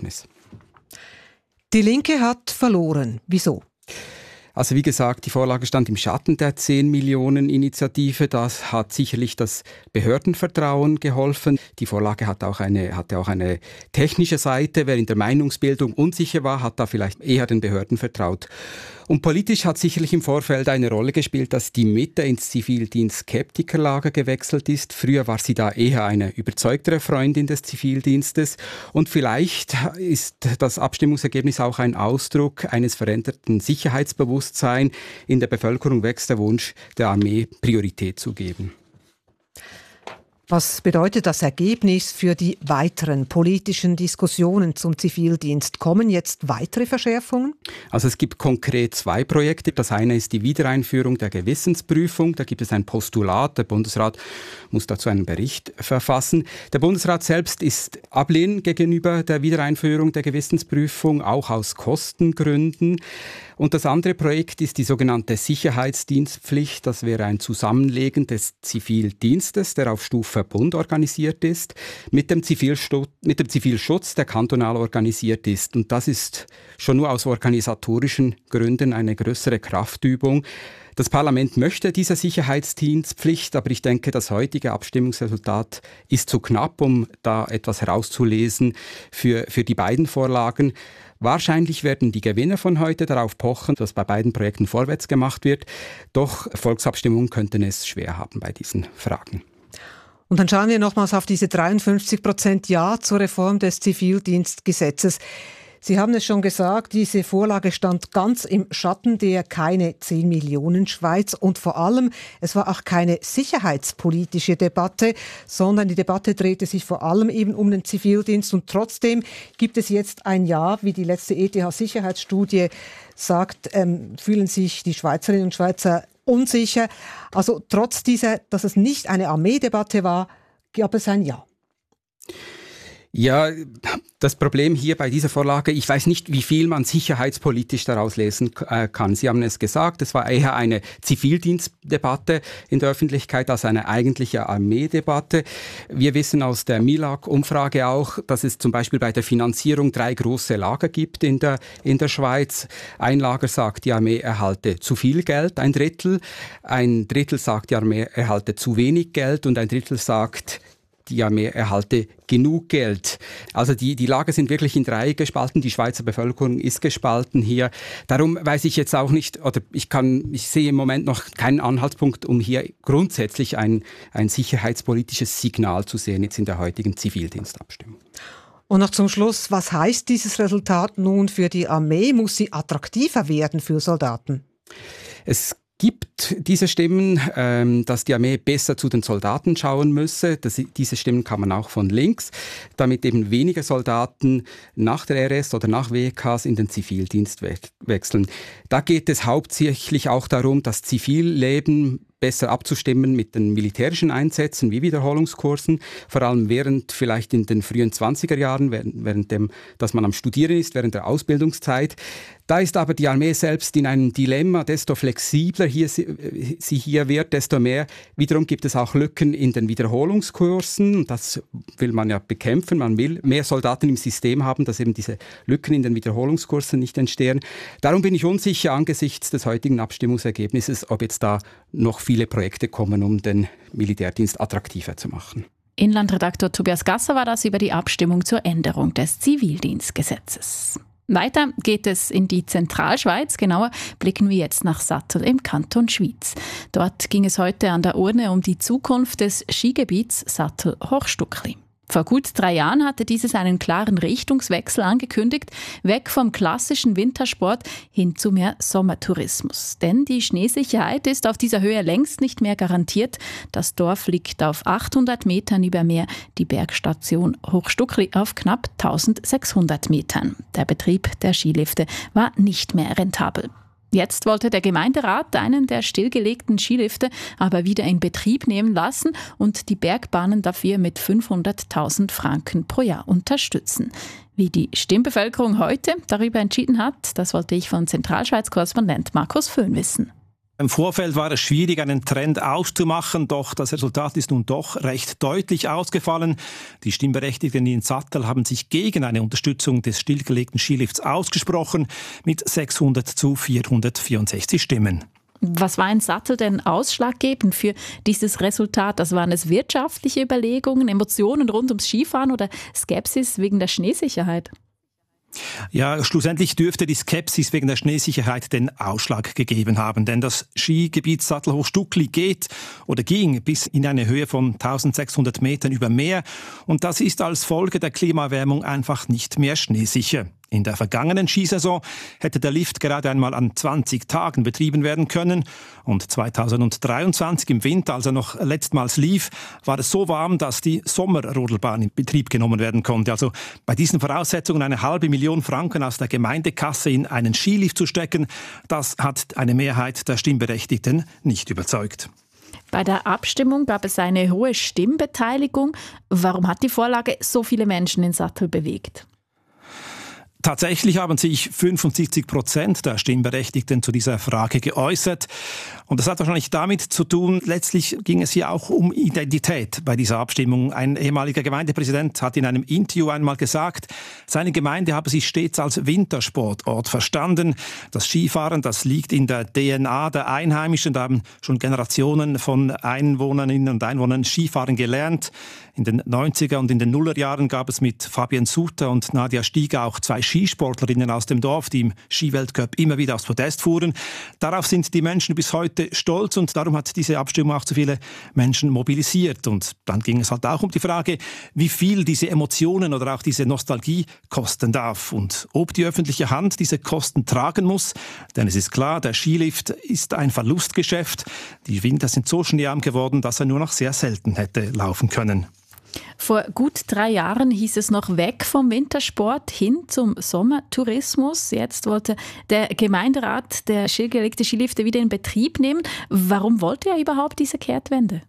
Ergebnis. Die Linke hat verloren. Wieso? Also wie gesagt, die Vorlage stand im Schatten der 10-Millionen-Initiative. Das hat sicherlich das Behördenvertrauen geholfen. Die Vorlage hatte auch eine technische Seite. Wer in der Meinungsbildung unsicher war, hat da vielleicht eher den Behörden vertraut. Und politisch hat sicherlich im Vorfeld eine Rolle gespielt, dass die Mitte ins Zivildienst-Skeptikerlager gewechselt ist. Früher war sie da eher eine überzeugtere Freundin des Zivildienstes. Und vielleicht ist das Abstimmungsergebnis auch ein Ausdruck eines veränderten Sicherheitsbewusstseins. In der Bevölkerung wächst der Wunsch, der Armee Priorität zu geben. Was bedeutet das Ergebnis für die weiteren politischen Diskussionen zum Zivildienst? Kommen jetzt weitere Verschärfungen? Also es gibt konkret 2 Projekte. Das eine ist die Wiedereinführung der Gewissensprüfung. Da gibt es ein Postulat. Der Bundesrat muss dazu einen Bericht verfassen. Der Bundesrat selbst ist ablehnend gegenüber der Wiedereinführung der Gewissensprüfung, auch aus Kostengründen. Und das andere Projekt ist die sogenannte Sicherheitsdienstpflicht. Das wäre ein Zusammenlegen des Zivildienstes, der auf Stufe Bund organisiert ist, mit dem Zivilschutz, der kantonal organisiert ist. Und das ist schon nur aus organisatorischen Gründen eine größere Kraftübung. Das Parlament möchte diese Sicherheitsdienstpflicht, aber ich denke, das heutige Abstimmungsresultat ist zu knapp, um da etwas herauszulesen für die beiden Vorlagen. Wahrscheinlich werden die Gewinner von heute darauf pochen, dass bei beiden Projekten vorwärts gemacht wird. Doch Volksabstimmungen könnten es schwer haben bei diesen Fragen. Und dann schauen wir nochmals auf diese 53% Ja zur Reform des Zivildienstgesetzes. Sie haben es schon gesagt, diese Vorlage stand ganz im Schatten der keine 10 Millionen Schweiz und vor allem, es war auch keine sicherheitspolitische Debatte, sondern die Debatte drehte sich vor allem eben um den Zivildienst und trotzdem gibt es jetzt ein Ja, wie die letzte ETH-Sicherheitsstudie sagt, fühlen sich die Schweizerinnen und Schweizer unsicher. Also trotz dieser, dass es nicht eine Armeedebatte war, gab es ein Ja. Ja, das Problem hier bei dieser Vorlage, ich weiß nicht, wie viel man sicherheitspolitisch daraus lesen kann. Sie haben es gesagt, es war eher eine Zivildienstdebatte in der Öffentlichkeit als eine eigentliche Armeedebatte. Wir wissen aus der MILAG-Umfrage auch, dass es zum Beispiel bei der Finanzierung 3 große Lager gibt in der Schweiz. Ein Lager sagt, die Armee erhalte zu viel Geld, ein Drittel sagt, die Armee erhalte zu wenig Geld und ein Drittel sagt, die Armee erhalte genug Geld. Also die Lager sind wirklich in 3 gespalten. Die Schweizer Bevölkerung ist gespalten hier. Darum weiß ich jetzt auch nicht, oder ich sehe im Moment noch keinen Anhaltspunkt, um hier grundsätzlich ein sicherheitspolitisches Signal zu sehen, jetzt in der heutigen Zivildienstabstimmung. Und noch zum Schluss, was heißt dieses Resultat nun für die Armee? Muss sie attraktiver werden für Soldaten? Es gibt diese Stimmen, dass die Armee besser zu den Soldaten schauen müsse. Diese Stimmen kamen auch von links, damit eben weniger Soldaten nach der RS oder nach WKs in den Zivildienst wechseln. Da geht es hauptsächlich auch darum, das Zivilleben besser abzustimmen mit den militärischen Einsätzen wie Wiederholungskursen, vor allem vielleicht in den frühen 20er Jahren, dass man am Studieren ist, während der Ausbildungszeit. Da ist aber die Armee selbst in einem Dilemma, desto flexibler sie hier wird, desto mehr. Wiederum gibt es auch Lücken in den Wiederholungskursen. Das will man ja bekämpfen. Man will mehr Soldaten im System haben, dass eben diese Lücken in den Wiederholungskursen nicht entstehen. Darum bin ich unsicher angesichts des heutigen Abstimmungsergebnisses, ob jetzt da noch viele Projekte kommen, um den Militärdienst attraktiver zu machen. Inlandredaktor Tobias Gasser war das über die Abstimmung zur Änderung des Zivildienstgesetzes. Weiter geht es in die Zentralschweiz. Genauer blicken wir jetzt nach Sattel im Kanton Schwyz. Dort ging es heute an der Urne um die Zukunft des Skigebiets Sattel-Hochstuckli. Vor gut 3 Jahren hatte dieses einen klaren Richtungswechsel angekündigt, weg vom klassischen Wintersport hin zu mehr Sommertourismus. Denn die Schneesicherheit ist auf dieser Höhe längst nicht mehr garantiert. Das Dorf liegt auf 800 Metern über Meer, die Bergstation Hochstuckli auf knapp 1600 Metern. Der Betrieb der Skilifte war nicht mehr rentabel. Jetzt wollte der Gemeinderat einen der stillgelegten Skilifte aber wieder in Betrieb nehmen lassen und die Bergbahnen dafür mit 500.000 Franken pro Jahr unterstützen. Wie die Stimmbevölkerung heute darüber entschieden hat, das wollte ich von Zentralschweiz-Korrespondent Markus Föhn wissen. Im Vorfeld war es schwierig, einen Trend auszumachen, doch das Resultat ist nun doch recht deutlich ausgefallen. Die Stimmberechtigten in Sattel haben sich gegen eine Unterstützung des stillgelegten Skilifts ausgesprochen, mit 600 zu 464 Stimmen. Was war in Sattel denn ausschlaggebend für dieses Resultat? Also waren es wirtschaftliche Überlegungen, Emotionen rund ums Skifahren oder Skepsis wegen der Schneesicherheit? Ja, schlussendlich dürfte die Skepsis wegen der Schneesicherheit den Ausschlag gegeben haben, denn das Skigebiet Sattelhochstuckli ging bis in eine Höhe von 1600 Metern über Meer und das ist als Folge der Klimaerwärmung einfach nicht mehr schneesicher. In der vergangenen Skisaison hätte der Lift gerade einmal an 20 Tagen betrieben werden können und 2023 im Winter, als er noch letztmals lief, war es so warm, dass die Sommerrodelbahn in Betrieb genommen werden konnte. Also bei diesen Voraussetzungen 500.000 Franken aus der Gemeindekasse in einen Skilift zu stecken, das hat eine Mehrheit der Stimmberechtigten nicht überzeugt. Bei der Abstimmung gab es eine hohe Stimmbeteiligung. Warum hat die Vorlage so viele Menschen in Sattel bewegt? Tatsächlich haben sich 75% der Stimmberechtigten zu dieser Frage geäußert. Und das hat wahrscheinlich damit zu tun, letztlich ging es hier auch um Identität bei dieser Abstimmung. Ein ehemaliger Gemeindepräsident hat in einem Interview einmal gesagt, seine Gemeinde habe sich stets als Wintersportort verstanden. Das Skifahren, das liegt in der DNA der Einheimischen. Da haben schon Generationen von Einwohnerinnen und Einwohnern Skifahren gelernt. In den 90er und in den Nullerjahren gab es mit Fabienne Suter und Nadia Stieger auch 2 Skisportlerinnen aus dem Dorf, die im Skiweltcup immer wieder aufs Podest fuhren. Darauf sind die Menschen bis heute stolz und darum hat diese Abstimmung auch so viele Menschen mobilisiert. Und dann ging es halt auch um die Frage, wie viel diese Emotionen oder auch diese Nostalgie kosten darf und ob die öffentliche Hand diese Kosten tragen muss. Denn es ist klar, der Skilift ist ein Verlustgeschäft. Die Winter sind so schneearm geworden, dass er nur noch sehr selten hätte laufen können. Vor gut 3 Jahren hieß es noch weg vom Wintersport hin zum Sommertourismus. Jetzt wollte der Gemeinderat der stillgelegte Skilifte wieder in Betrieb nehmen. Warum wollte er überhaupt diese Kehrtwende?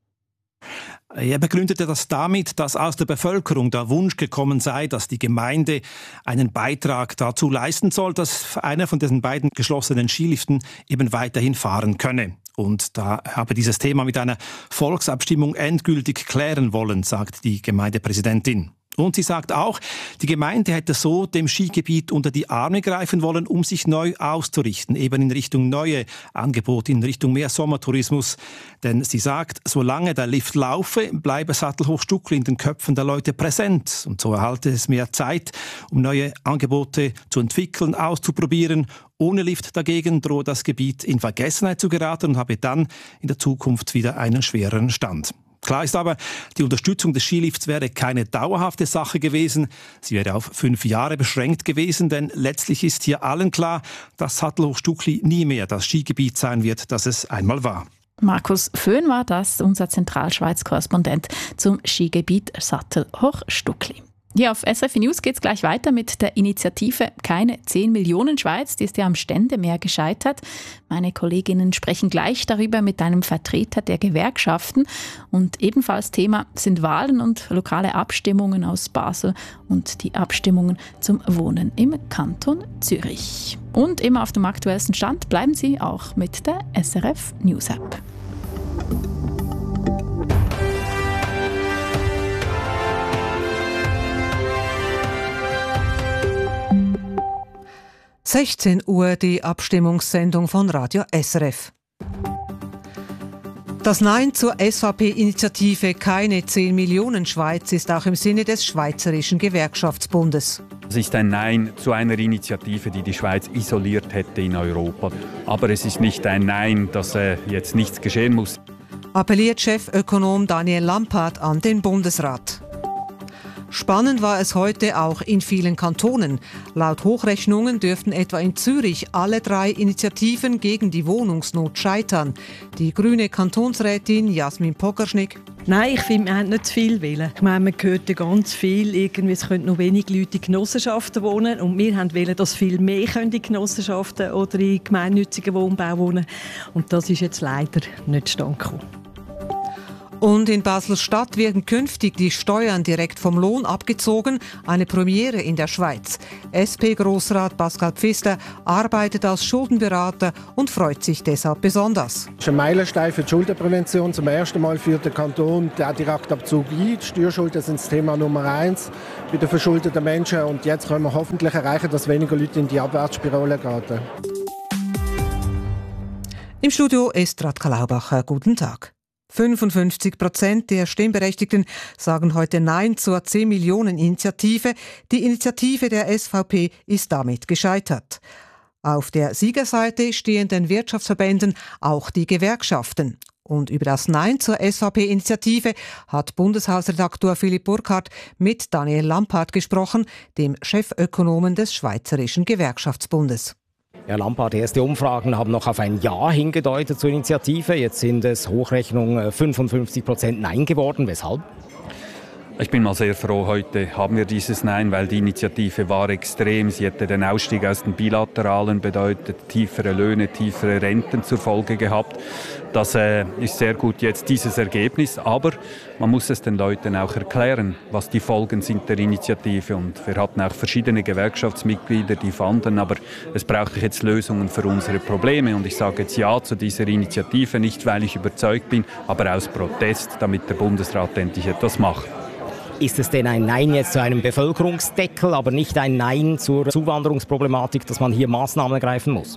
Er begründete das damit, dass aus der Bevölkerung der Wunsch gekommen sei, dass die Gemeinde einen Beitrag dazu leisten soll, dass einer von diesen beiden geschlossenen Skiliften eben weiterhin fahren könne. Und da habe dieses Thema mit einer Volksabstimmung endgültig klären wollen, sagt die Gemeindepräsidentin. Und sie sagt auch, die Gemeinde hätte so dem Skigebiet unter die Arme greifen wollen, um sich neu auszurichten, eben in Richtung neue Angebote, in Richtung mehr Sommertourismus. Denn sie sagt, solange der Lift laufe, bleibe Sattelhochstuckli in den Köpfen der Leute präsent. Und so erhalte es mehr Zeit, um neue Angebote zu entwickeln, auszuprobieren. Ohne Lift dagegen drohe das Gebiet in Vergessenheit zu geraten und habe dann in der Zukunft wieder einen schwereren Stand. Klar ist aber, die Unterstützung des Skilifts wäre keine dauerhafte Sache gewesen. Sie wäre auf 5 Jahre beschränkt gewesen, denn letztlich ist hier allen klar, dass Sattelhochstuckli nie mehr das Skigebiet sein wird, das es einmal war. Markus Föhn war das, unser Zentralschweiz-Korrespondent zum Skigebiet Sattelhochstuckli. Hier auf SRF News geht es gleich weiter mit der Initiative Keine 10 Millionen Schweiz. Die ist ja am Ständemeer gescheitert. Meine Kolleginnen sprechen gleich darüber mit einem Vertreter der Gewerkschaften. Und ebenfalls Thema sind Wahlen und lokale Abstimmungen aus Basel und die Abstimmungen zum Wohnen im Kanton Zürich. Und immer auf dem aktuellsten Stand bleiben Sie auch mit der SRF News App. Uhr die Abstimmungssendung von Radio SRF. Das Nein zur SVP-Initiative Keine 10 Millionen Schweiz ist auch im Sinne des Schweizerischen Gewerkschaftsbundes. Es ist ein Nein zu einer Initiative, die die Schweiz isoliert hätte in Europa. Aber es ist nicht ein Nein, dass jetzt nichts geschehen muss. Appelliert Chefökonom Daniel Lampert an den Bundesrat. Spannend war es heute auch in vielen Kantonen. Laut Hochrechnungen dürften etwa in Zürich alle 3 Initiativen gegen die Wohnungsnot scheitern. Die grüne Kantonsrätin Jasmin Pokerschnick. Nein, ich finde, wir haben nicht zu viel wollen. Ich meine, man hört ja ganz viel, irgendwie, es können noch wenig Leute in Genossenschaften wohnen. Und wir wollen, dass viel mehr in Genossenschaften oder in gemeinnützigen Wohnbau wohnen. Und das ist jetzt leider nicht zustande gekommen. Und in Basel-Stadt werden künftig die Steuern direkt vom Lohn abgezogen. Eine Premiere in der Schweiz. SP-Grossrat Pascal Pfister arbeitet als Schuldenberater und freut sich deshalb besonders. Das ist ein Meilenstein für die Schuldenprävention. Zum ersten Mal führt der Kanton den Direktabzug ein. Die Steuerschulden sind das Thema Nummer 1 bei den verschuldeten Menschen. Und jetzt können wir hoffentlich erreichen, dass weniger Leute in die Abwärtsspirale geraten. Im Studio ist Radka Laubacher. Guten Tag. 55% der Stimmberechtigten sagen heute Nein zur 10-Millionen-Initiative. Die Initiative der SVP ist damit gescheitert. Auf der Siegerseite stehen den Wirtschaftsverbänden auch die Gewerkschaften. Und über das Nein zur SVP-Initiative hat Bundeshausredaktor Philipp Burkhardt mit Daniel Lampard gesprochen, dem Chefökonomen des Schweizerischen Gewerkschaftsbundes. Herr Lampard, erste Umfragen haben noch auf ein Ja hingedeutet zur Initiative. Jetzt sind es Hochrechnung 55% Nein geworden. Weshalb? Ich bin mal sehr froh, heute haben wir dieses Nein, weil die Initiative war extrem. Sie hätte den Ausstieg aus den Bilateralen bedeutet, tiefere Löhne, tiefere Renten zur Folge gehabt. Das ist sehr gut jetzt dieses Ergebnis, aber man muss es den Leuten auch erklären, was die Folgen sind der Initiative. Und wir hatten auch verschiedene Gewerkschaftsmitglieder, die fanden, aber es braucht jetzt Lösungen für unsere Probleme. Und ich sage jetzt Ja zu dieser Initiative, nicht weil ich überzeugt bin, aber aus Protest, damit der Bundesrat endlich etwas macht. Ist es denn ein Nein jetzt zu einem Bevölkerungsdeckel, aber nicht ein Nein zur Zuwanderungsproblematik, dass man hier Maßnahmen ergreifen muss?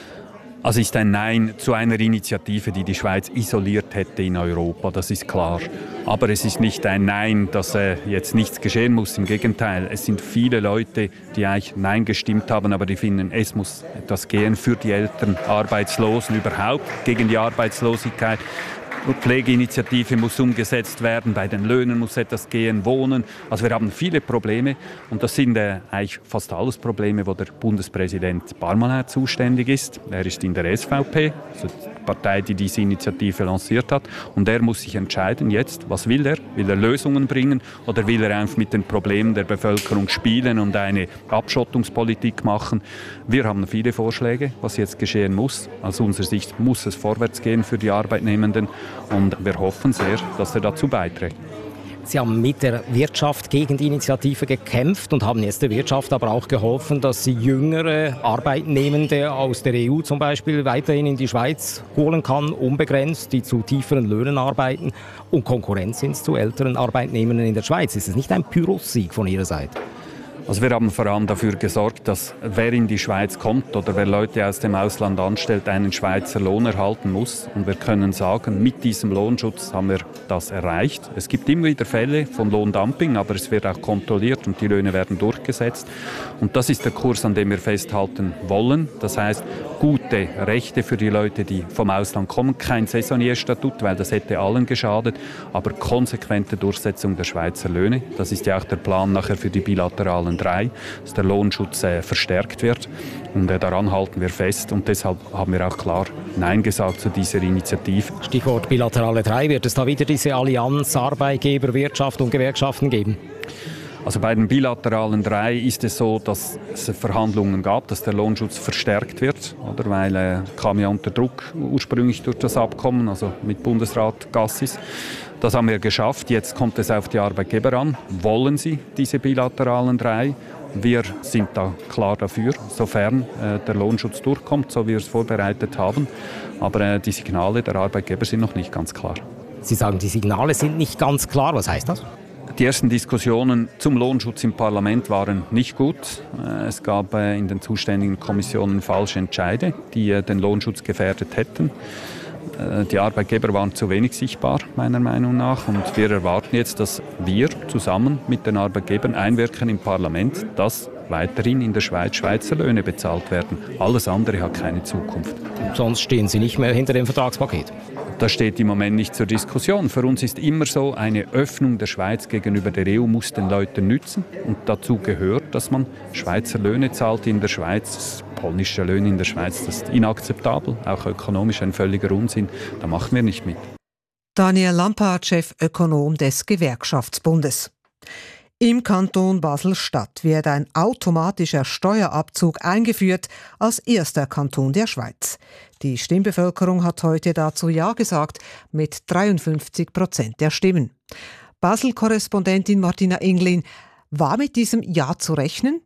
Also ist ein Nein zu einer Initiative, die die Schweiz isoliert hätte in Europa, das ist klar. Aber es ist nicht ein Nein, dass jetzt nichts geschehen muss. Im Gegenteil, es sind viele Leute, die eigentlich Nein gestimmt haben, aber die finden, es muss etwas gehen für die Eltern, Arbeitslosen überhaupt, gegen die Arbeitslosigkeit. Die Pflegeinitiative muss umgesetzt werden, bei den Löhnen muss etwas gehen, Wohnen. Also wir haben viele Probleme und das sind eigentlich fast alles Probleme, wo der Bundespräsident Barmann zuständig ist. Er ist in der SVP, also die Partei, die diese Initiative lanciert hat. Und er muss sich entscheiden jetzt, was will er? Will er Lösungen bringen oder will er einfach mit den Problemen der Bevölkerung spielen und eine Abschottungspolitik machen? Wir haben viele Vorschläge, was jetzt geschehen muss. Aus unserer Sicht muss es vorwärts gehen für die Arbeitnehmenden. Und wir hoffen sehr, dass er dazu beiträgt. Sie haben mit der Wirtschaft gegen die Initiative gekämpft und haben jetzt der Wirtschaft aber auch geholfen, dass sie jüngere Arbeitnehmende aus der EU zum Beispiel weiterhin in die Schweiz holen kann, unbegrenzt, die zu tieferen Löhnen arbeiten und Konkurrenz sind zu älteren Arbeitnehmern in der Schweiz. Ist es nicht ein Pyrrhussieg von Ihrer Seite? Also wir haben vor allem dafür gesorgt, dass wer in die Schweiz kommt oder wer Leute aus dem Ausland anstellt, einen Schweizer Lohn erhalten muss. Und wir können sagen, mit diesem Lohnschutz haben wir das erreicht. Es gibt immer wieder Fälle von Lohndumping, aber es wird auch kontrolliert und die Löhne werden durchgesetzt. Und das ist der Kurs, an dem wir festhalten wollen. Das heißt, gute Rechte für die Leute, die vom Ausland kommen. Kein Saisonierstatut, weil das hätte allen geschadet, aber konsequente Durchsetzung der Schweizer Löhne. Das ist ja auch der Plan nachher für die bilateralen 3, dass der Lohnschutz verstärkt wird. Und daran halten wir fest. Und deshalb haben wir auch klar Nein gesagt zu dieser Initiative. Stichwort bilaterale 3. Wird es da wieder diese Allianz Arbeitgeber, Wirtschaft und Gewerkschaften geben? Also bei den bilateralen 3 ist es so, dass es Verhandlungen gab, dass der Lohnschutz verstärkt wird, oder? Weil kam ja unter Druck ursprünglich durch das Abkommen, also mit Bundesrat Gassis. Das haben wir geschafft. Jetzt kommt es auf die Arbeitgeber an. Wollen sie diese bilateralen 3? Wir sind da klar dafür, sofern der Lohnschutz durchkommt, so wie wir es vorbereitet haben. Aber die Signale der Arbeitgeber sind noch nicht ganz klar. Sie sagen, die Signale sind nicht ganz klar. Was heißt das? Die ersten Diskussionen zum Lohnschutz im Parlament waren nicht gut. Es gab in den zuständigen Kommissionen falsche Entscheide, die den Lohnschutz gefährdet hätten. Die Arbeitgeber waren zu wenig sichtbar, meiner Meinung nach. Und wir erwarten jetzt, dass wir zusammen mit den Arbeitgebern einwirken im Parlament, dass weiterhin in der Schweiz Schweizer Löhne bezahlt werden. Alles andere hat keine Zukunft. Sonst stehen Sie nicht mehr hinter dem Vertragspaket? Das steht im Moment nicht zur Diskussion. Für uns ist immer so, eine Öffnung der Schweiz gegenüber der EU muss den Leuten nützen. Und dazu gehört, dass man Schweizer Löhne zahlt in der Schweiz. Polnische Löhne in der Schweiz, das ist inakzeptabel, auch ökonomisch ein völliger Unsinn. Da machen wir nicht mit. Daniel Lampard, Chefökonom des Gewerkschaftsbundes. Im Kanton Basel-Stadt wird ein automatischer Steuerabzug eingeführt, als erster Kanton der Schweiz. Die Stimmbevölkerung hat heute dazu Ja gesagt, mit 53% der Stimmen. Basel-Korrespondentin Martina Englin, war mit diesem Ja zu rechnen?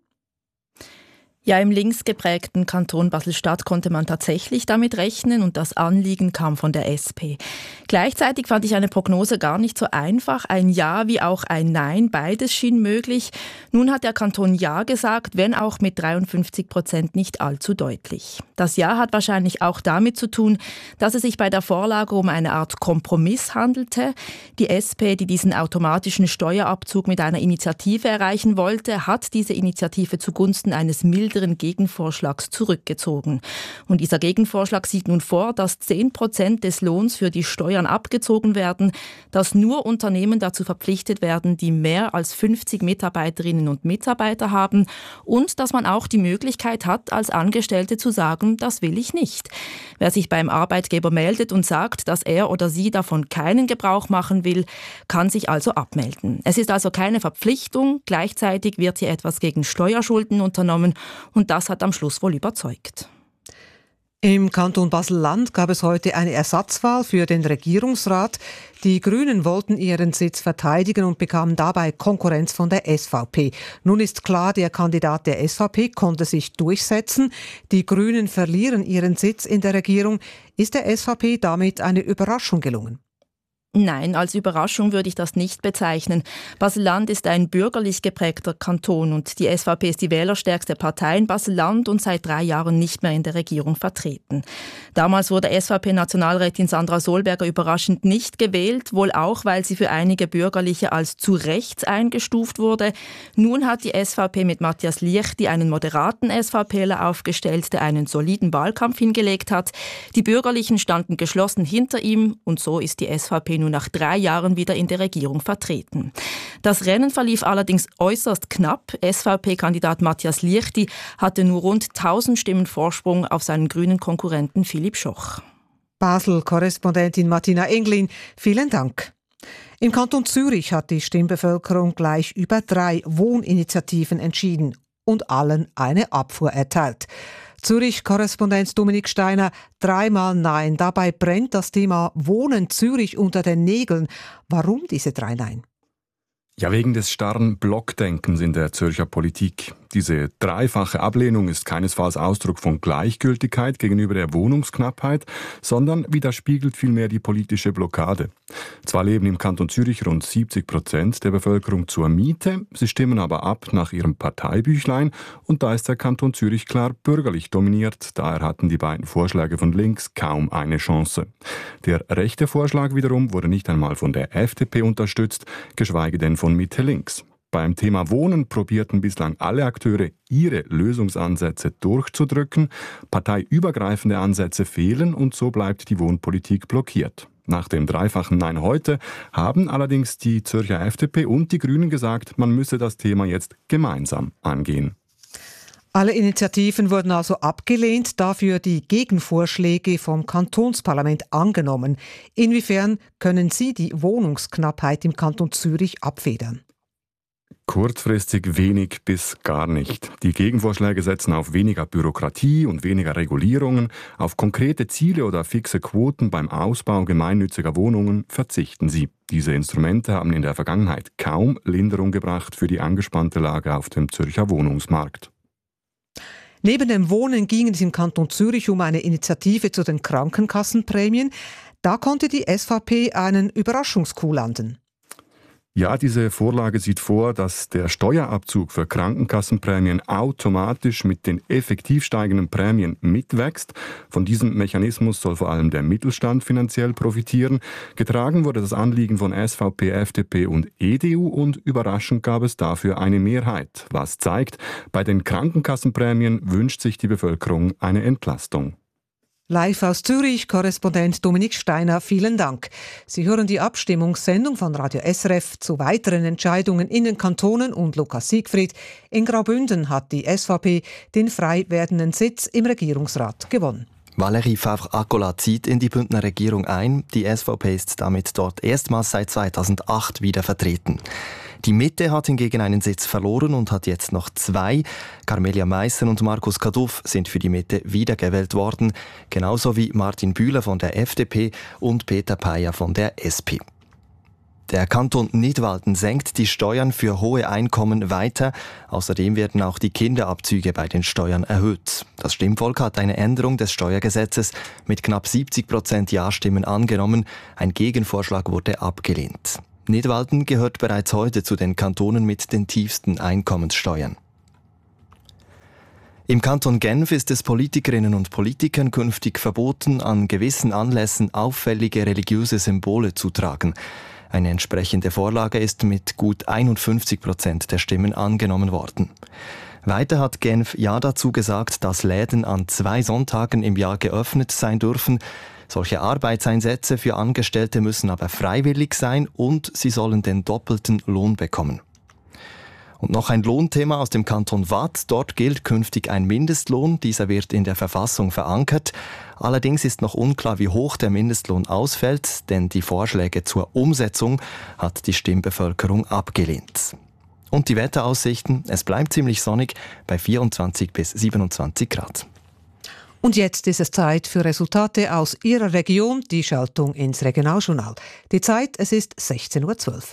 Ja, im linksgeprägten Kanton Basel-Stadt konnte man tatsächlich damit rechnen und das Anliegen kam von der SP. Gleichzeitig fand ich eine Prognose gar nicht so einfach. Ein Ja wie auch ein Nein, beides schien möglich. Nun hat der Kanton Ja gesagt, wenn auch mit 53% nicht allzu deutlich. Das Ja hat wahrscheinlich auch damit zu tun, dass es sich bei der Vorlage um eine Art Kompromiss handelte. Die SP, die diesen automatischen Steuerabzug mit einer Initiative erreichen wollte, hat diese Initiative zugunsten eines milderen Gegenvorschlags zurückgezogen. Und dieser Gegenvorschlag sieht nun vor, dass 10% des Lohns für die Steuern abgezogen werden, dass nur Unternehmen dazu verpflichtet werden, die mehr als 50 Mitarbeiterinnen und Mitarbeiter haben und dass man auch die Möglichkeit hat, als Angestellte zu sagen, das will ich nicht. Wer sich beim Arbeitgeber meldet und sagt, dass er oder sie davon keinen Gebrauch machen will, kann sich also abmelden. Es ist also keine Verpflichtung, gleichzeitig wird hier etwas gegen Steuerschulden unternommen und das hat am Schluss wohl überzeugt. Im Kanton Basel-Land gab es heute eine Ersatzwahl für den Regierungsrat. Die Grünen wollten ihren Sitz verteidigen und bekamen dabei Konkurrenz von der SVP. Nun ist klar, der Kandidat der SVP konnte sich durchsetzen. Die Grünen verlieren ihren Sitz in der Regierung. Ist der SVP damit eine Überraschung gelungen? Nein, als Überraschung würde ich das nicht bezeichnen. Basel-Land ist ein bürgerlich geprägter Kanton und die SVP ist die wählerstärkste Partei in Basel-Land und seit 3 Jahren nicht mehr in der Regierung vertreten. Damals wurde SVP-Nationalrätin Sandra Solberger überraschend nicht gewählt, wohl auch, weil sie für einige Bürgerliche als zu rechts eingestuft wurde. Nun hat die SVP mit Matthias Liechti einen moderaten SVPler aufgestellt, der einen soliden Wahlkampf hingelegt hat. Die Bürgerlichen standen geschlossen hinter ihm und so ist die SVP nun nach 3 Jahren wieder in der Regierung vertreten. Das Rennen verlief allerdings äußerst knapp. SVP-Kandidat Matthias Liechti hatte nur rund 1000 Stimmen Vorsprung auf seinen grünen Konkurrenten Philipp Schoch. Basel-Korrespondentin Martina Englin, vielen Dank. Im Kanton Zürich hat die Stimmbevölkerung gleich über 3 Wohninitiativen entschieden und allen eine Abfuhr erteilt. Zürich-Korrespondent Dominik Steiner, 3-mal Nein. Dabei brennt das Thema Wohnen Zürich unter den Nägeln. Warum diese 3 Nein? Ja, wegen des starren Blockdenkens in der Zürcher Politik. Diese dreifache Ablehnung ist keinesfalls Ausdruck von Gleichgültigkeit gegenüber der Wohnungsknappheit, sondern widerspiegelt vielmehr die politische Blockade. Zwar leben im Kanton Zürich rund 70% der Bevölkerung zur Miete, sie stimmen aber ab nach ihrem Parteibüchlein und da ist der Kanton Zürich klar bürgerlich dominiert, daher hatten die beiden Vorschläge von links kaum eine Chance. Der rechte Vorschlag wiederum wurde nicht einmal von der FDP unterstützt, geschweige denn von Mitte links. Beim Thema Wohnen probierten bislang alle Akteure, ihre Lösungsansätze durchzudrücken. Parteiübergreifende Ansätze fehlen und so bleibt die Wohnpolitik blockiert. Nach dem dreifachen Nein heute haben allerdings die Zürcher FDP und die Grünen gesagt, man müsse das Thema jetzt gemeinsam angehen. Alle Initiativen wurden also abgelehnt, dafür die Gegenvorschläge vom Kantonsparlament angenommen. Inwiefern können Sie die Wohnungsknappheit im Kanton Zürich abfedern? Kurzfristig wenig bis gar nicht. Die Gegenvorschläge setzen auf weniger Bürokratie und weniger Regulierungen, auf konkrete Ziele oder fixe Quoten beim Ausbau gemeinnütziger Wohnungen verzichten sie. Diese Instrumente haben in der Vergangenheit kaum Linderung gebracht für die angespannte Lage auf dem Zürcher Wohnungsmarkt. Neben dem Wohnen ging es im Kanton Zürich um eine Initiative zu den Krankenkassenprämien. Da konnte die SVP einen Überraschungscoup landen. Ja, diese Vorlage sieht vor, dass der Steuerabzug für Krankenkassenprämien automatisch mit den effektiv steigenden Prämien mitwächst. Von diesem Mechanismus soll vor allem der Mittelstand finanziell profitieren. Getragen wurde das Anliegen von SVP, FDP und EDU und überraschend gab es dafür eine Mehrheit. Was zeigt, bei den Krankenkassenprämien wünscht sich die Bevölkerung eine Entlastung. Live aus Zürich, Korrespondent Dominik Steiner, vielen Dank. Sie hören die Abstimmungssendung von Radio SRF zu weiteren Entscheidungen in den Kantonen und Lukas Siegfried. In Graubünden hat die SVP den frei werdenden Sitz im Regierungsrat gewonnen. Valérie Favre-Accola zieht in die Bündner Regierung ein. Die SVP ist damit dort erstmals seit 2008 wieder vertreten. Die Mitte hat hingegen einen Sitz verloren und hat jetzt noch 2. Carmelia Meissen und Markus Kaduff sind für die Mitte wiedergewählt worden, genauso wie Martin Bühler von der FDP und Peter Peier von der SP. Der Kanton Nidwalden senkt die Steuern für hohe Einkommen weiter. Außerdem werden auch die Kinderabzüge bei den Steuern erhöht. Das Stimmvolk hat eine Änderung des Steuergesetzes mit knapp 70% Ja-Stimmen angenommen. Ein Gegenvorschlag wurde abgelehnt. Nidwalden gehört bereits heute zu den Kantonen mit den tiefsten Einkommenssteuern. Im Kanton Genf ist es Politikerinnen und Politikern künftig verboten, an gewissen Anlässen auffällige religiöse Symbole zu tragen. Eine entsprechende Vorlage ist mit gut 51% der Stimmen angenommen worden. Weiter hat Genf Ja dazu gesagt, dass Läden an 2 Sonntagen im Jahr geöffnet sein dürfen. Solche Arbeitseinsätze für Angestellte müssen aber freiwillig sein und sie sollen den doppelten Lohn bekommen. Und noch ein Lohnthema aus dem Kanton Waadt. Dort gilt künftig ein Mindestlohn. Dieser wird in der Verfassung verankert. Allerdings ist noch unklar, wie hoch der Mindestlohn ausfällt, denn die Vorschläge zur Umsetzung hat die Stimmbevölkerung abgelehnt. Und die Wetteraussichten, es bleibt ziemlich sonnig bei 24 bis 27 Grad. Und jetzt ist es Zeit für Resultate aus Ihrer Region, die Schaltung ins Regionaljournal. Die Zeit, es ist 16:12 Uhr.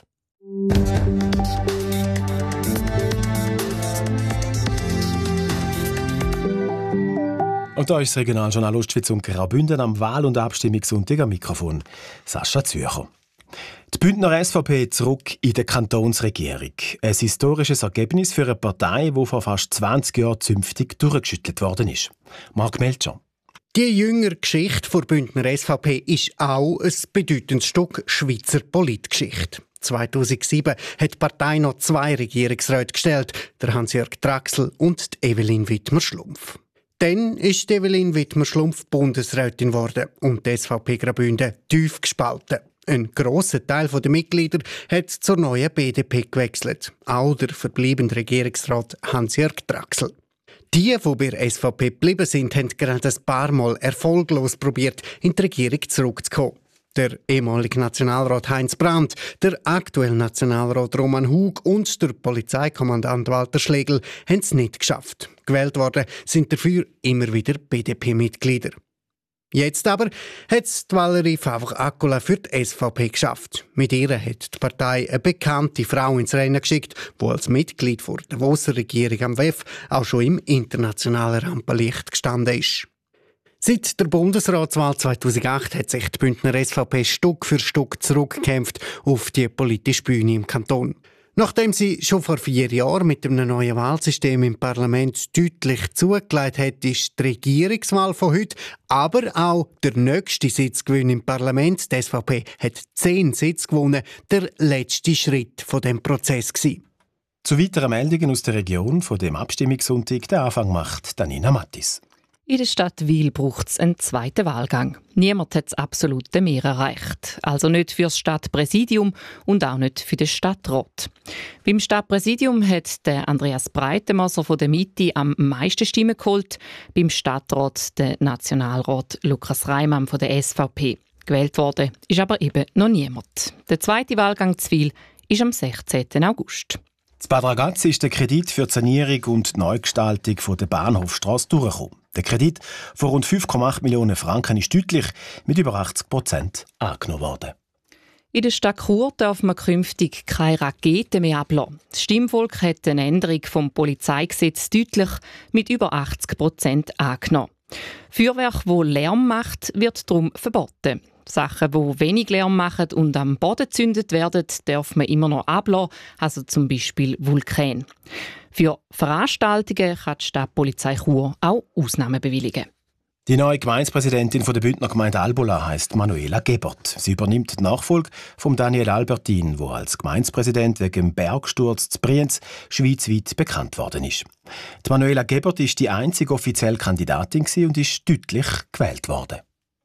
Und da ist das Regionaljournal Ostschweiz und Graubünden am Wahl- und Abstimmungssonntag am Mikrofon. Sascha Zürcher. Die Bündner SVP zurück in der Kantonsregierung. Ein historisches Ergebnis für eine Partei, die vor fast 20 Jahren zünftig durchgeschüttelt worden ist. Marc Melcher. Die jüngere Geschichte der Bündner SVP ist auch ein bedeutendes Stück Schweizer Politgeschichte. 2007 hat die Partei noch 2 Regierungsräte gestellt, der Hans-Jörg Traxel und die Evelyn Wittmer-Schlumpf. Dann ist Evelyn Wittmer-Schlumpf Bundesrätin geworden und die SVP Graubünden tief gespalten. Ein grosser Teil der Mitglieder hat zur neuen BDP gewechselt. Auch der verbleibende Regierungsrat Hans-Jörg Traxel. Die bei der SVP geblieben sind, haben gerade ein paar Mal erfolglos probiert, in die Regierung zurückzukommen. Der ehemalige Nationalrat Heinz Brandt, der aktuelle Nationalrat Roman Hug und der Polizeikommandant Walter Schlegel haben es nicht geschafft. Gewählt worden sind dafür immer wieder BDP-Mitglieder. Jetzt aber hat es Valerie Favre-Akkola für die SVP geschafft. Mit ihr hat die Partei eine bekannte Frau ins Rennen geschickt, die als Mitglied der Davoser Regierung am WEF auch schon im internationalen Rampenlicht gestanden ist. Seit der Bundesratswahl 2008 hat sich die Bündner SVP Stück für Stück zurückgekämpft auf die politische Bühne im Kanton. Nachdem sie schon vor 4 Jahren mit einem neuen Wahlsystem im Parlament deutlich zugelegt hat, ist die Regierungswahl von heute, aber auch der nächste Sitzgewinn im Parlament, die SVP hat 10 Sitze gewonnen, der letzte Schritt von dem Prozess gewesen. Zu weiteren Meldungen aus der Region von dem Abstimmungssonntag den Anfang macht Danina Mattis. In der Stadt Wil braucht es einen zweiten Wahlgang. Niemand hat das absolute Mehr erreicht. Also nicht für das Stadtpräsidium und auch nicht für den Stadtrat. Beim Stadtpräsidium hat der Andreas Breitenmoser von der Mitte am meisten Stimmen geholt. Beim Stadtrat der Nationalrat Lukas Reimann von der SVP. Gewählt worden ist aber eben noch niemand. Der zweite Wahlgang zu Wil ist am 16. August. In Bad Ragaz ist der Kredit für die Sanierung und die Neugestaltung der Bahnhofstrasse durchgekommen. Der Kredit von rund 5,8 Millionen Franken ist deutlich mit über 80% angenommen worden. In der Stadt Chur darf man künftig keine Raketen mehr ablassen. Das Stimmvolk hat eine Änderung vom Polizeigesetz deutlich mit über 80% angenommen. Feuerwerk, das Lärm macht, wird darum verboten. Sachen, die wenig Lärm machen und am Boden gezündet werden, darf man immer noch ablassen, also zum Beispiel Vulkan. Für Veranstaltungen kann die Stadtpolizei Chur auch Ausnahmen bewilligen. Die neue Gemeindepräsidentin der Bündner Gemeinde Albola heisst Manuela Gebert. Sie übernimmt die Nachfolge von Daniel Albertin, der als Gemeindepräsident wegen dem Bergsturz zu Brienz schweizweit bekannt worden ist. Die Manuela Gebert ist die einzige offizielle Kandidatin und ist deutlich gewählt worden.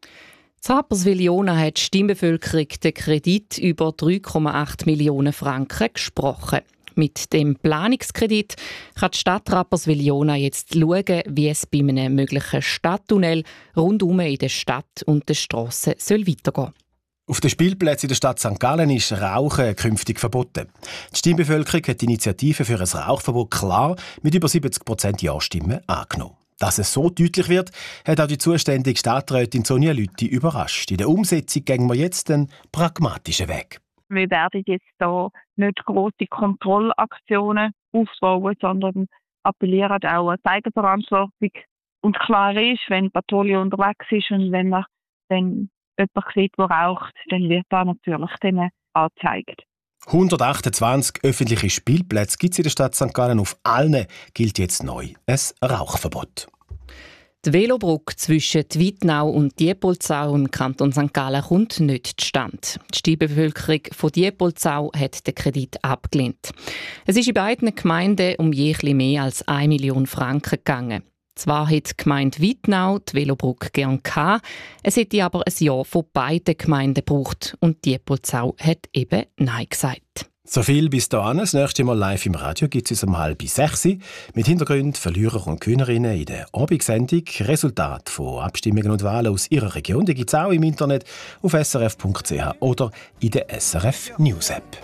In Rapperswil-Jona hat die Stimmbevölkerung den Kredit über 3,8 Millionen Franken gesprochen. Mit dem Planungskredit kann die Stadt Rapperswil-Jona jetzt schauen, wie es bei einem möglichen Stadttunnel rundum in der Stadt und den Strassen weitergehen soll. Auf den Spielplätzen in der Stadt St. Gallen ist Rauchen künftig verboten. Die Stimmbevölkerung hat die Initiative für ein Rauchverbot klar mit über 70% Ja-Stimmen angenommen. Dass es so deutlich wird, hat auch die zuständige Stadträtin Sonja Lüthi überrascht. In der Umsetzung gehen wir jetzt einen pragmatischen Weg. Wir werden jetzt hier nicht grosse Kontrollaktionen aufbauen, sondern appellieren auch an die Eigenverantwortung. Und klar ist, wenn die Patrouille unterwegs ist und wenn man dann jemand sieht, der raucht, dann wird da natürlich denen angezeigt. 128 öffentliche Spielplätze gibt es in der Stadt St. Gallen. Auf allen gilt jetzt neu ein Rauchverbot. Die Velobrücke zwischen Wittnau und Diepolzau im Kanton St. Gallen kommt nicht zustande. Die Stimmbevölkerung von Diepolzau hat den Kredit abgelehnt. Es ist in beiden Gemeinden um je mehr als 1 Million Franken gegangen. Zwar hat die Gemeinde Wittnau die Velobrücke gern gehabt, es hätte aber ein Ja von beiden Gemeinden gebraucht und Diepolzau hat eben Nein gesagt. So viel bis dahin. Das nächste Mal live im Radio gibt es um 5:30 mit Hintergründen, Verlierer und Gewinnerinnen in der Abendsendung. Resultate von Abstimmungen und Wahlen aus Ihrer Region gibt es auch im Internet auf srf.ch oder in der SRF News App.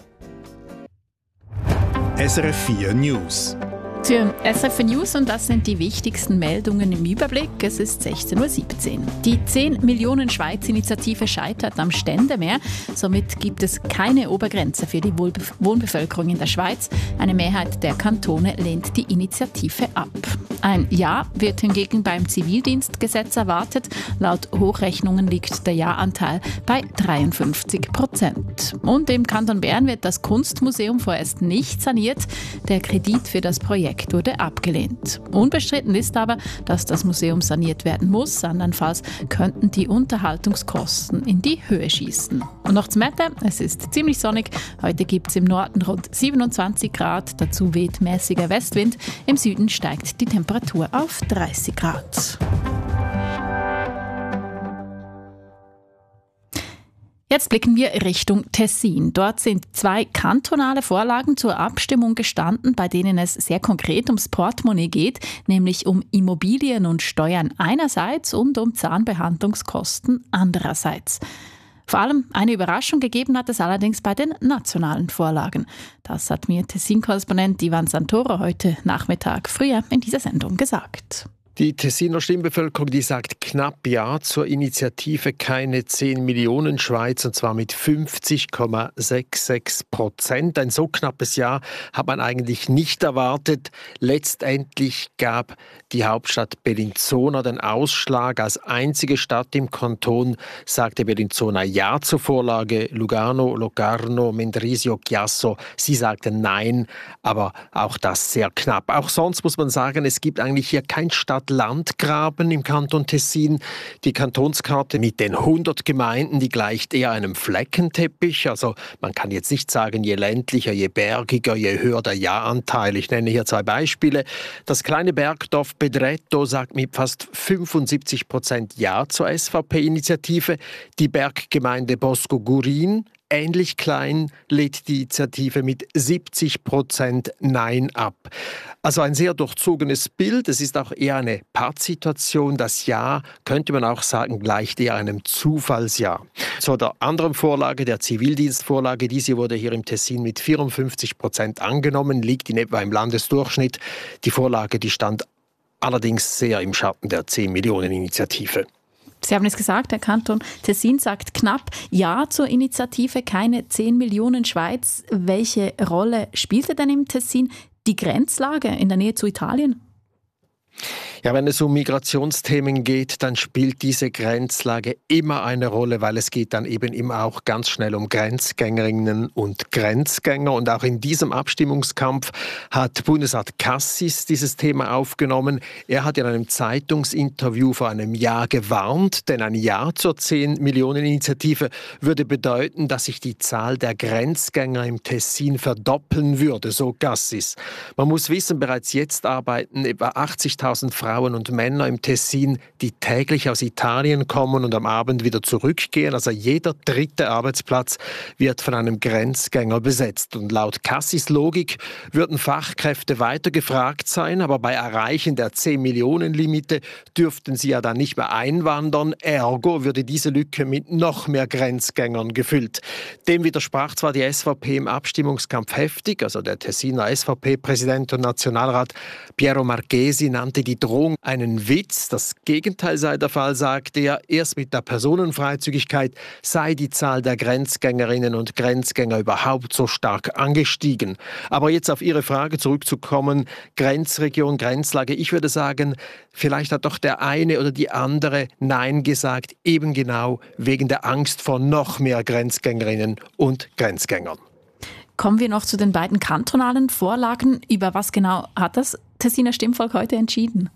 SRF 4 News. Für SRF News und das sind die wichtigsten Meldungen im Überblick. Es ist 16:17 Uhr. Die 10 Millionen Schweiz-Initiative scheitert am Ständemeer. Somit gibt es keine Obergrenze für die Wohnbevölkerung in der Schweiz. Eine Mehrheit der Kantone lehnt die Initiative ab. Ein Ja wird hingegen beim Zivildienstgesetz erwartet. Laut Hochrechnungen liegt der Ja-Anteil bei 53%. Und im Kanton Bern wird das Kunstmuseum vorerst nicht saniert. Der Kredit für das Projekt wurde abgelehnt. Unbestritten ist aber, dass das Museum saniert werden muss. Andernfalls könnten die Unterhaltungskosten in die Höhe schießen. Und noch zum Wetter. Es ist ziemlich sonnig. Heute gibt es im Norden rund 27 Grad. Dazu weht mäßiger Westwind. Im Süden steigt die Temperatur auf 30 Grad. Jetzt blicken wir Richtung Tessin. Dort sind 2 kantonale Vorlagen zur Abstimmung gestanden, bei denen es sehr konkret ums Portemonnaie geht, nämlich um Immobilien und Steuern einerseits und um Zahnbehandlungskosten andererseits. Vor allem eine Überraschung gegeben hat es allerdings bei den nationalen Vorlagen. Das hat mir Tessin-Korrespondent Ivan Santoro heute Nachmittag früher in dieser Sendung gesagt. Die Tessiner Stimmbevölkerung, die sagt knapp Ja zur Initiative Keine 10 Millionen Schweiz, und zwar mit 50,66%. Ein so knappes Ja hat man eigentlich nicht erwartet. Letztendlich gab die Hauptstadt Bellinzona den Ausschlag. Als einzige Stadt im Kanton sagte Bellinzona Ja zur Vorlage. Lugano, Locarno, Mendrisio, Chiasso, sie sagten Nein, aber auch das sehr knapp. Auch sonst muss man sagen, es gibt eigentlich hier kein Stadt-Land-Graben im Kanton Tessin. Die Kantonskarte mit den 100 Gemeinden, die gleicht eher einem Fleckenteppich. Also man kann jetzt nicht sagen, je ländlicher, je bergiger, je höher der Ja-Anteil. Ich nenne hier 2 Beispiele. Das kleine Bergdorf Pedretto sagt mit fast 75% Ja zur SVP-Initiative. Die Berggemeinde Bosco Gurin, ähnlich klein, lehnt die Initiative mit 70% Nein ab. Also ein sehr durchzogenes Bild. Es ist auch eher eine Pattsituation. Das Ja, könnte man auch sagen, gleicht eher einem Zufallsja. Zu der anderen Vorlage, der Zivildienstvorlage, diese wurde hier im Tessin mit 54% angenommen, liegt in etwa im Landesdurchschnitt. Die Vorlage, die stand allerdings sehr im Schatten der 10-Millionen-Initiative. Sie haben es gesagt, der Kanton Tessin sagt knapp Ja zur Initiative Keine 10 Millionen Schweiz. Welche Rolle spielte denn im Tessin die Grenzlage in der Nähe zu Italien? Ja, wenn es um Migrationsthemen geht, dann spielt diese Grenzlage immer eine Rolle, weil es geht dann eben immer auch ganz schnell um Grenzgängerinnen und Grenzgänger. Und auch in diesem Abstimmungskampf hat Bundesrat Cassis dieses Thema aufgenommen. Er hat in einem Zeitungsinterview vor einem Jahr gewarnt, denn ein Ja zur 10-Millionen-Initiative würde bedeuten, dass sich die Zahl der Grenzgänger im Tessin verdoppeln würde, so Cassis. Man muss wissen, bereits jetzt arbeiten etwa 80.000 Freiwillige Frauen und Männer im Tessin, die täglich aus Italien kommen und am Abend wieder zurückgehen. Also jeder dritte Arbeitsplatz wird von einem Grenzgänger besetzt. Und laut Cassis Logik würden Fachkräfte weiter gefragt sein, aber bei Erreichen der 10-Millionen-Limite dürften sie ja dann nicht mehr einwandern. Ergo würde diese Lücke mit noch mehr Grenzgängern gefüllt. Dem widersprach zwar die SVP im Abstimmungskampf heftig, also der Tessiner SVP-Präsident und Nationalrat Piero Marchesi nannte die Drohung einen Witz. Das Gegenteil sei der Fall, sagte er. Erst mit der Personenfreizügigkeit sei die Zahl der Grenzgängerinnen und Grenzgänger überhaupt so stark angestiegen. Aber jetzt auf Ihre Frage zurückzukommen, Grenzregion, Grenzlage, ich würde sagen, vielleicht hat doch der eine oder die andere Nein gesagt, eben genau wegen der Angst vor noch mehr Grenzgängerinnen und Grenzgängern. Kommen wir noch zu den beiden kantonalen Vorlagen. Über was genau hat das Tessiner Stimmvolk heute entschieden?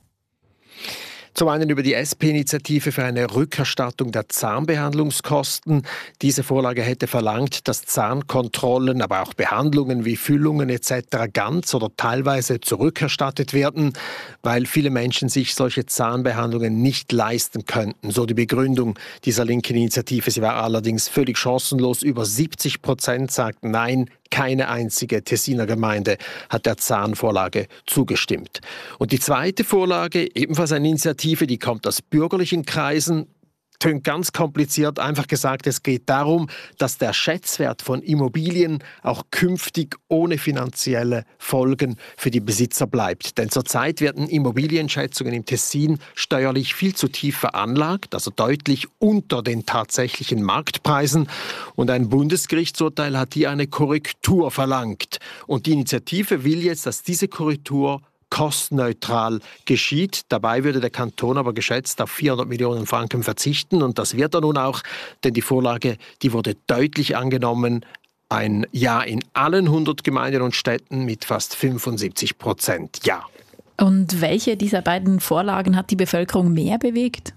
Zum einen über die SP-Initiative für eine Rückerstattung der Zahnbehandlungskosten. Diese Vorlage hätte verlangt, dass Zahnkontrollen, aber auch Behandlungen wie Füllungen etc. ganz oder teilweise zurückerstattet werden, weil viele Menschen sich solche Zahnbehandlungen nicht leisten könnten. So die Begründung dieser linken Initiative. Sie war allerdings völlig chancenlos. Über 70% sagten Nein. Keine einzige Tessiner Gemeinde hat der Zahnvorlage zugestimmt. Und die zweite Vorlage, ebenfalls eine Initiative, die kommt aus bürgerlichen Kreisen. Tönt ganz kompliziert, einfach gesagt, es geht darum, dass der Schätzwert von Immobilien auch künftig ohne finanzielle Folgen für die Besitzer bleibt. Denn zurzeit werden Immobilienschätzungen im Tessin steuerlich viel zu tief veranlagt, also deutlich unter den tatsächlichen Marktpreisen. Und ein Bundesgerichtsurteil hat hier eine Korrektur verlangt. Und die Initiative will jetzt, dass diese Korrektur kostenneutral geschieht. Dabei würde der Kanton aber geschätzt auf 400 Millionen Franken verzichten. Und das wird er nun auch, denn die Vorlage, die wurde deutlich angenommen. Ein Ja in allen 100 Gemeinden und Städten mit fast 75% Ja. Und welche dieser beiden Vorlagen hat die Bevölkerung mehr bewegt?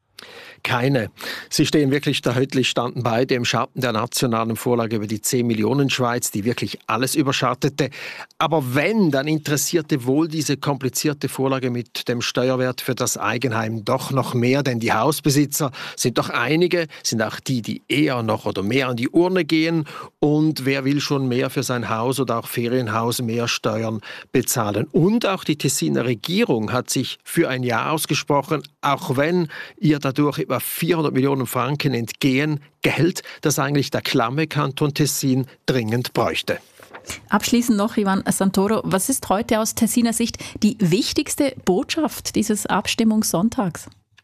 Keine. Sie stehen wirklich, der Höttli standen beide im Schatten der nationalen Vorlage über die 10-Millionen-Schweiz, die wirklich alles überschattete. Aber wenn, dann interessierte wohl diese komplizierte Vorlage mit dem Steuerwert für das Eigenheim doch noch mehr, denn die Hausbesitzer sind doch einige, sind auch die, die eher noch oder mehr an die Urne gehen. Und wer will schon mehr für sein Haus oder auch Ferienhaus mehr Steuern bezahlen? Und auch die Tessiner Regierung hat sich für ein Ja ausgesprochen, auch wenn ihr dadurch über 400 Millionen Franken entgehen, Geld, das eigentlich der klamme Kanton Tessin dringend bräuchte. Abschließend noch, Ivan Santoro, was ist heute aus Tessiner Sicht die wichtigste Botschaft dieses Abstimmungssonntags?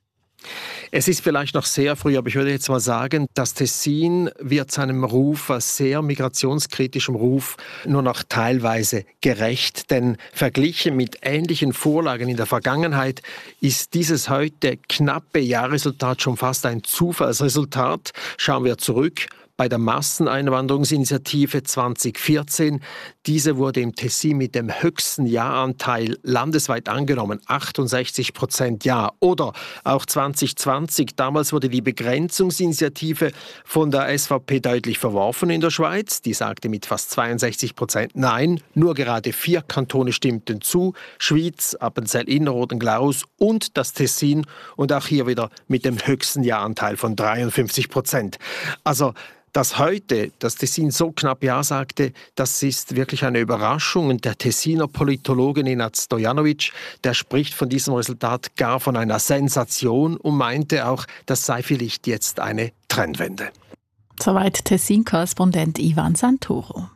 Es ist vielleicht noch sehr früh, aber ich würde jetzt mal sagen, das Tessin wird seinem Ruf, als sehr migrationskritischem Ruf, nur noch teilweise gerecht. Denn verglichen mit ähnlichen Vorlagen in der Vergangenheit ist dieses heute knappe Jahrresultat schon fast ein Zufallsresultat. Schauen wir zurück. Bei der Masseneinwanderungsinitiative 2014. Diese wurde im Tessin mit dem höchsten Ja-Anteil landesweit angenommen, 68% Ja. Oder auch 2020, damals wurde die Begrenzungsinitiative von der SVP deutlich verworfen in der Schweiz. Die sagte mit fast 62% Nein. Nur gerade 4 Kantone stimmten zu, Schwyz, Appenzell Innerrhoden, Glarus und das Tessin. Und auch hier wieder mit dem höchsten Ja-Anteil von 53%. Also dass heute das Tessin so knapp Ja sagte, das ist wirklich eine Überraschung. Und der Tessiner Politologe Nenad Stojanovic, der spricht von diesem Resultat gar von einer Sensation und meinte auch, das sei vielleicht jetzt eine Trendwende. Soweit Tessin-Korrespondent Ivan Santoro.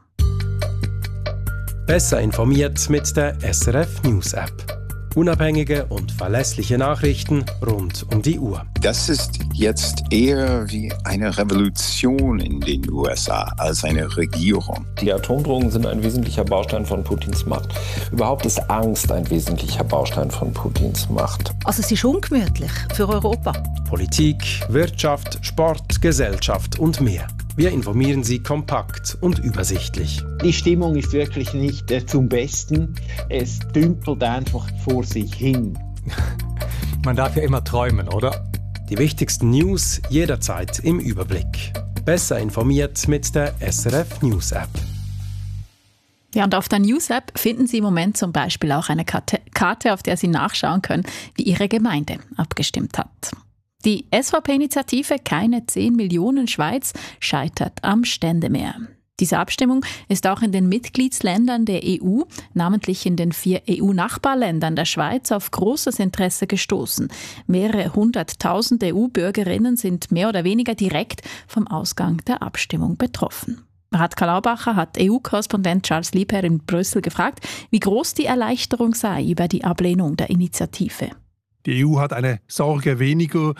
Besser informiert mit der SRF News App. Unabhängige und verlässliche Nachrichten rund um die Uhr. Das ist jetzt eher wie eine Revolution in den USA als eine Regierung. Die Atomdrohungen sind ein wesentlicher Baustein von Putins Macht. Überhaupt ist Angst ein wesentlicher Baustein von Putins Macht. Also es ist ungemütlich für Europa. Politik, Wirtschaft, Sport, Gesellschaft und mehr. Wir informieren Sie kompakt und übersichtlich. Die Stimmung ist wirklich nicht zum Besten. Es dümpelt einfach vor sich hin. Man darf ja immer träumen, oder? Die wichtigsten News jederzeit im Überblick. Besser informiert mit der SRF News App. Ja, und auf der News-App finden Sie im Moment zum Beispiel auch eine Karte, auf der Sie nachschauen können, wie Ihre Gemeinde abgestimmt hat. Die SVP-Initiative Keine 10 Millionen Schweiz scheitert am Ständemeer. Diese Abstimmung ist auch in den Mitgliedsländern der EU, namentlich in den 4 EU-Nachbarländern der Schweiz, auf großes Interesse gestoßen. Mehrere 100.000 EU-Bürgerinnen sind mehr oder weniger direkt vom Ausgang der Abstimmung betroffen. Radka Laubacher hat EU-Korrespondent Charles Liebherr in Brüssel gefragt, wie groß die Erleichterung sei über die Ablehnung der Initiative. Die EU hat eine Sorge weniger,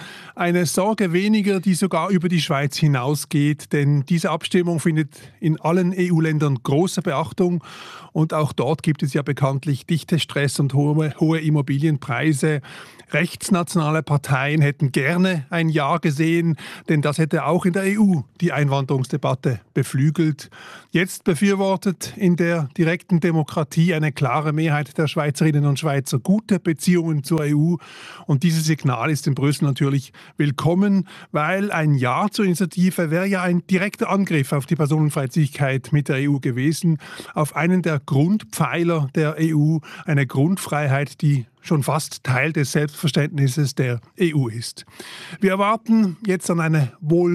die sogar über die Schweiz hinausgeht, denn diese Abstimmung findet in allen EU-Ländern große Beachtung und auch dort gibt es ja bekanntlich Dichtestress und hohe Immobilienpreise. Rechtsnationale Parteien hätten gerne ein Ja gesehen, denn das hätte auch in der EU die Einwanderungsdebatte beflügelt. Jetzt befürwortet in der direkten Demokratie eine klare Mehrheit der Schweizerinnen und Schweizer gute Beziehungen zur EU. Und dieses Signal ist in Brüssel natürlich willkommen, weil ein Ja zur Initiative wäre ja ein direkter Angriff auf die Personenfreizügigkeit mit der EU gewesen, auf einen der Grundpfeiler der EU, eine Grundfreiheit, die schon fast Teil des Selbstverständnisses der EU ist. Wir erwarten jetzt an eine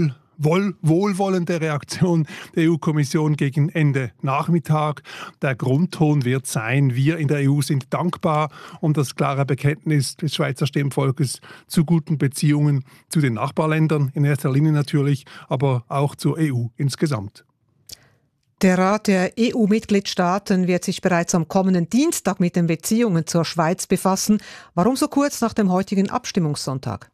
wohlwollende Reaktion der EU-Kommission gegen Ende Nachmittag. Der Grundton wird sein, wir in der EU sind dankbar um das klare Bekenntnis des Schweizer Stimmvolkes zu guten Beziehungen zu den Nachbarländern, in erster Linie natürlich, aber auch zur EU insgesamt. Der Rat der EU-Mitgliedstaaten wird sich bereits am kommenden Dienstag mit den Beziehungen zur Schweiz befassen. Warum so kurz nach dem heutigen Abstimmungssonntag?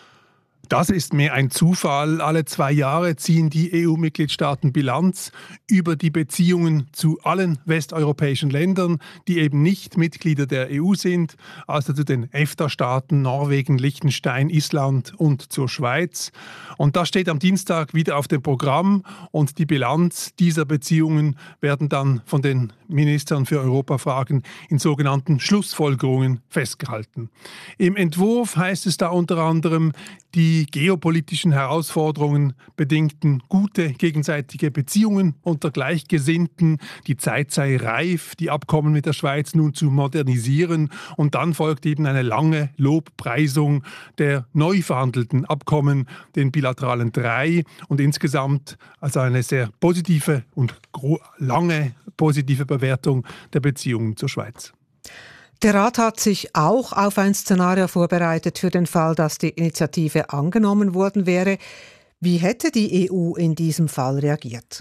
Das ist mehr ein Zufall. Alle 2 Jahre ziehen die EU-Mitgliedstaaten Bilanz über die Beziehungen zu allen westeuropäischen Ländern, die eben nicht Mitglieder der EU sind, also zu den EFTA-Staaten Norwegen, Liechtenstein, Island und zur Schweiz. Und das steht am Dienstag wieder auf dem Programm und die Bilanz dieser Beziehungen werden dann von den Ministern für Europafragen in sogenannten Schlussfolgerungen festgehalten. Im Entwurf heißt es da unter anderem, die geopolitischen Herausforderungen bedingten gute gegenseitige Beziehungen unter Gleichgesinnten. Die Zeit sei reif, die Abkommen mit der Schweiz nun zu modernisieren. Und dann folgt eben eine lange Lobpreisung der neu verhandelten Abkommen, den bilateralen 3. Und insgesamt also eine sehr positive und lange positive Bewertung der Beziehungen zur Schweiz. Der Rat hat sich auch auf ein Szenario vorbereitet für den Fall, dass die Initiative angenommen worden wäre. Wie hätte die EU in diesem Fall reagiert?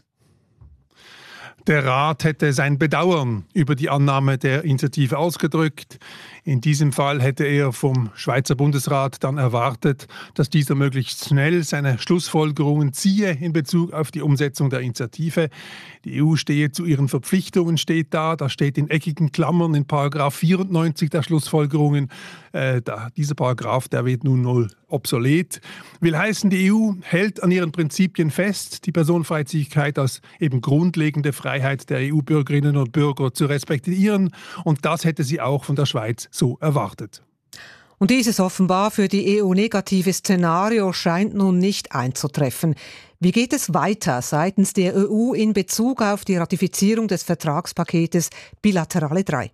Der Rat hätte sein Bedauern über die Annahme der Initiative ausgedrückt. In diesem Fall hätte er vom Schweizer Bundesrat dann erwartet, dass dieser möglichst schnell seine Schlussfolgerungen ziehe in Bezug auf die Umsetzung der Initiative. Die EU stehe zu ihren Verpflichtungen, steht da. Das steht in eckigen Klammern in Paragraph 94 der Schlussfolgerungen. Dieser Paragraph, der wird nun null obsolet. Will heißen, die EU hält an ihren Prinzipien fest, die Personenfreizügigkeit als eben grundlegende Freiheit der EU-Bürgerinnen und Bürger zu respektieren. Und das hätte sie auch von der Schweiz so erwartet. Und dieses offenbar für die EU negative Szenario scheint nun nicht einzutreffen. Wie geht es weiter seitens der EU in Bezug auf die Ratifizierung des Vertragspaketes Bilaterale 3?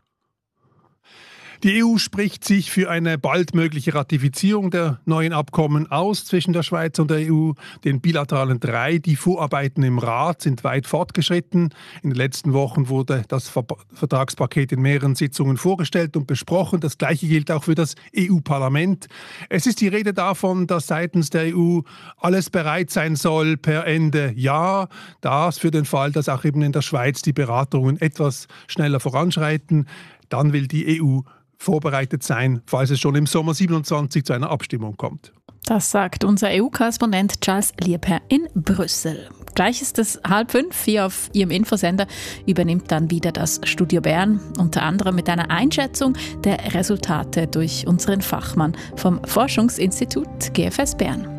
Die EU spricht sich für eine bald mögliche Ratifizierung der neuen Abkommen aus zwischen der Schweiz und der EU. Den bilateralen 3, die Vorarbeiten im Rat sind weit fortgeschritten. In den letzten Wochen wurde das Vertragspaket in mehreren Sitzungen vorgestellt und besprochen. Das Gleiche gilt auch für das EU-Parlament. Es ist die Rede davon, dass seitens der EU alles bereit sein soll per Ende Jahr. Das für den Fall, dass auch eben in der Schweiz die Beratungen etwas schneller voranschreiten. Dann will die EU vorbereitet sein, falls es schon im Sommer 27 zu einer Abstimmung kommt. Das sagt unser EU-Korrespondent Charles Liebherr in Brüssel. Gleich ist es 4:30 hier auf Ihrem Infosender, übernimmt dann wieder das Studio Bern, unter anderem mit einer Einschätzung der Resultate durch unseren Fachmann vom Forschungsinstitut GFS Bern.